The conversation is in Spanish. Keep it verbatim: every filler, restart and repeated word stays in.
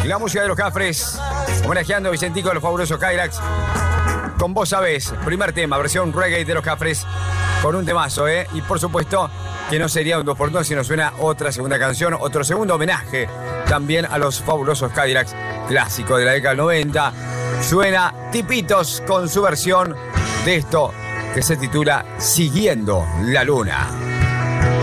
La música de los Cafres, homenajeando a Vicentico de los Fabulosos Cadillacs. Con Vos Sabés, primer tema, versión reggae de los Cafres, con un temazo, ¿eh? Y por supuesto que no sería un dos por dos si nos suena otra segunda canción, otro segundo homenaje también a los Fabulosos Cadillacs, clásico de la década del noventa. Suena Tipitos con su versión de esto que se titula Siguiendo la Luna.